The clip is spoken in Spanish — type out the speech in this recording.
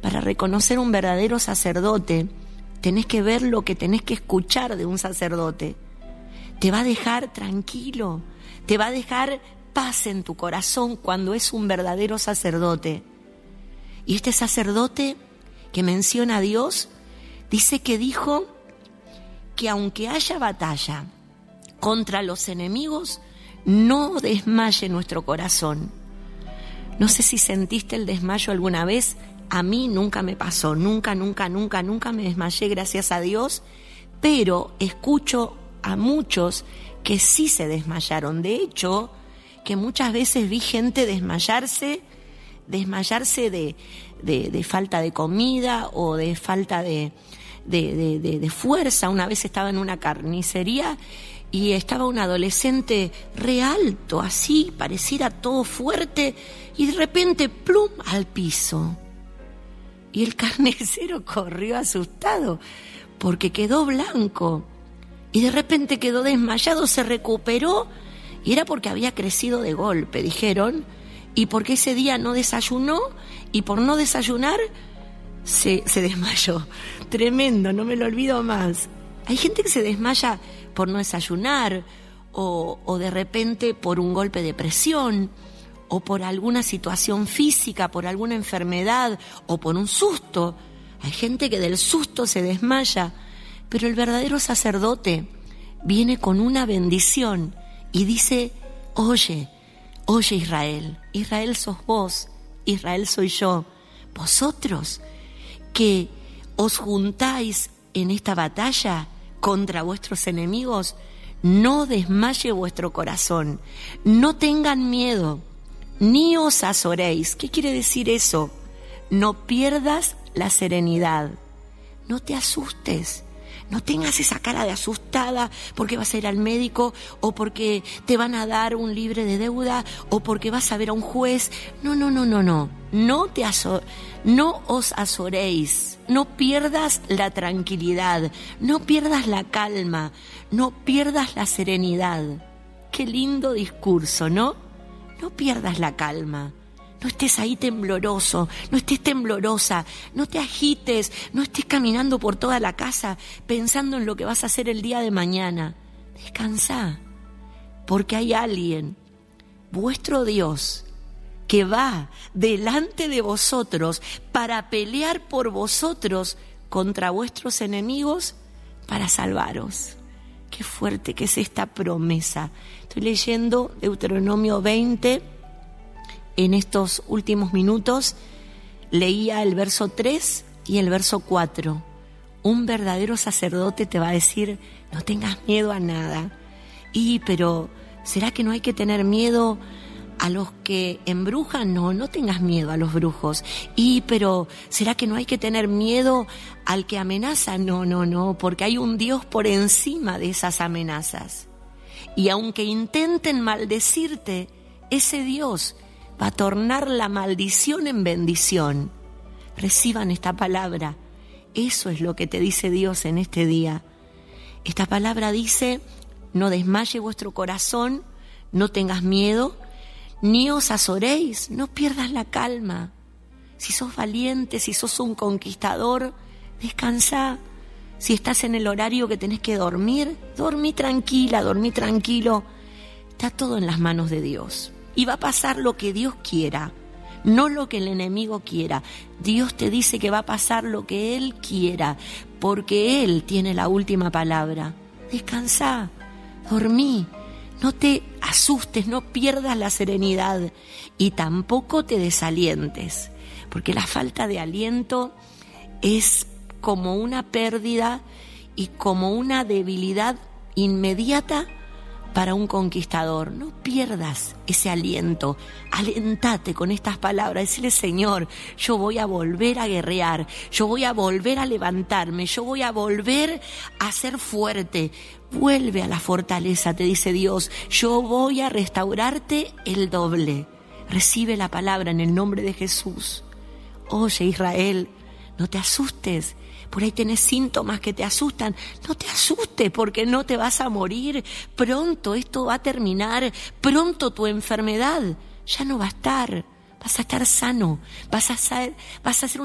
Para reconocer un verdadero sacerdote, tenés que ver lo que tenés que escuchar de un sacerdote. Te va a dejar tranquilo, te va a dejar paz en tu corazón cuando es un verdadero sacerdote. Y este sacerdote que menciona a Dios, dice que dijo que aunque haya batalla contra los enemigos, no desmaye nuestro corazón. No sé si sentiste el desmayo alguna vez. A mí nunca me pasó, nunca me desmayé, gracias a Dios, pero escucho a muchos que sí se desmayaron. De hecho, que muchas veces vi gente desmayarse de falta de comida o de falta de fuerza. Una vez estaba en una carnicería y estaba un adolescente re alto, así, pareciera todo fuerte, y de repente, plum, al piso. Y el carnicero corrió asustado porque quedó blanco y de repente quedó desmayado, se recuperó y era porque había crecido de golpe, dijeron, y porque ese día no desayunó y por no desayunar se desmayó. Tremendo, no me lo olvido más. Hay gente que se desmaya por no desayunar o de repente por un golpe de presión, o por alguna situación física, por alguna enfermedad, o por un susto. Hay gente que del susto se desmaya, pero el verdadero sacerdote viene con una bendición y dice: oye Israel, Israel sos vos, Israel soy yo, vosotros que os juntáis en esta batalla contra vuestros enemigos, no desmaye vuestro corazón, no tengan miedo, ni os azoréis. ¿Qué quiere decir eso? No pierdas la serenidad, no te asustes, no tengas esa cara de asustada porque vas a ir al médico o porque te van a dar un libre de deuda o porque vas a ver a un juez. No os azoréis, no pierdas la tranquilidad, no pierdas la calma, no pierdas la serenidad. Qué lindo discurso, ¿no? No pierdas la calma, no estés ahí tembloroso, no estés temblorosa, no te agites, no estés caminando por toda la casa pensando en lo que vas a hacer el día de mañana. Descansá, porque hay alguien, vuestro Dios, que va delante de vosotros para pelear por vosotros contra vuestros enemigos para salvaros. Qué fuerte que es esta promesa. Estoy leyendo Deuteronomio 20. En estos últimos minutos leía el verso 3 y el verso 4. Un verdadero sacerdote te va a decir: no tengas miedo a nada. Pero ¿será que no hay que tener miedo a los que embrujan? No tengas miedo a los brujos. Pero ¿será que no hay que tener miedo al que amenaza? No, porque hay un Dios por encima de esas amenazas. Y aunque intenten maldecirte, ese Dios va a tornar la maldición en bendición. Reciban esta palabra. Eso es lo que te dice Dios en este día. Esta palabra dice: no desmaye vuestro corazón, no tengas miedo, ni os azoréis, no pierdas la calma. Si sos valiente, si sos un conquistador, descansá. Si estás en el horario que tenés que dormir, dormí tranquila, dormí tranquilo. Está todo en las manos de Dios. Y va a pasar lo que Dios quiera, no lo que el enemigo quiera. Dios te dice que va a pasar lo que Él quiera, porque Él tiene la última palabra. Descansá, dormí. No te asustes, no pierdas la serenidad y tampoco te desalientes, porque la falta de aliento es como una pérdida y como una debilidad inmediata para un conquistador. No pierdas ese aliento, alentate con estas palabras, decirle: Señor, yo voy a volver a guerrear, yo voy a volver a levantarme, yo voy a volver a ser fuerte. Vuelve a la fortaleza, te dice Dios, yo voy a restaurarte el doble. Recibe la palabra en el nombre de Jesús. Oye, Israel, no te asustes. Por ahí tenés síntomas que te asustan. No te asustes, porque no te vas a morir. Pronto esto va a terminar. Pronto tu enfermedad ya no va a estar. Vas a estar sano. Vas a ser